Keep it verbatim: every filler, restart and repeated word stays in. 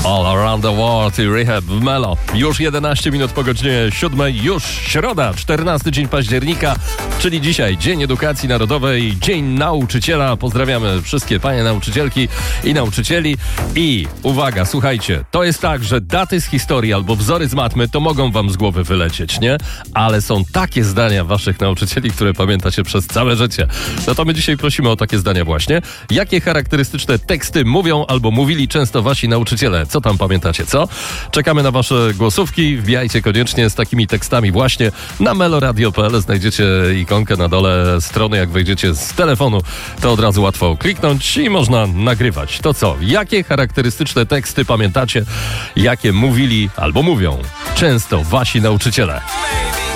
All Around the World i Rehab w Melo. Już jedenaście minut po godzinie siódmej, już środa, czternasty dzień października, czyli dzisiaj Dzień Edukacji Narodowej, Dzień Nauczyciela. Pozdrawiamy wszystkie panie nauczycielki i nauczycieli. I uwaga, słuchajcie, to jest tak, że daty z historii albo wzory z matmy to mogą wam z głowy wylecieć, nie? Ale są takie zdania waszych nauczycieli, które pamiętacie przez całe życie. No to my dzisiaj prosimy o takie zdania właśnie. Jakie charakterystyczne teksty mówią albo mówili często wasi nauczyciele? Co tam pamiętacie, co? Czekamy na wasze głosówki. Wbijajcie koniecznie z takimi tekstami właśnie na meloradio kropka p l. Znajdziecie ikonkę na dole strony. Jak wejdziecie z telefonu, to od razu łatwo kliknąć i można nagrywać. To co? Jakie charakterystyczne teksty pamiętacie? Jakie mówili albo mówią często wasi nauczyciele?